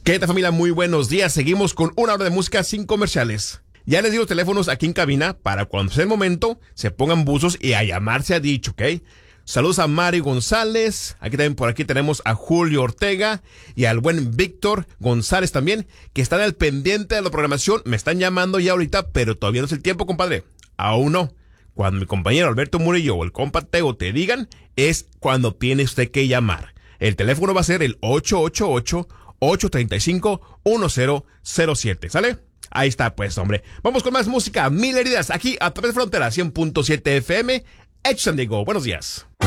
¿Qué tal, familia? Muy buenos días. Seguimos con una hora de música sin comerciales. Ya les di los teléfonos aquí en cabina para cuando sea el momento se pongan buzos y a llamarse a dicho, ¿ok? Saludos a Mari González. Aquí también por aquí tenemos a Julio Ortega y al buen Víctor González también, que están al pendiente de la programación. Me están llamando ya ahorita, pero todavía no es el tiempo, compadre. Aún no. Cuando mi compañero Alberto Murillo o el compa Teo te digan, es cuando tiene usted que llamar. El teléfono va a ser el 888-835-1007. ¿Sale? Ahí está, pues, hombre. Vamos con más música. Mil heridas aquí a través de Frontera 100.7 FM. Hecho San Diego. Buenos días.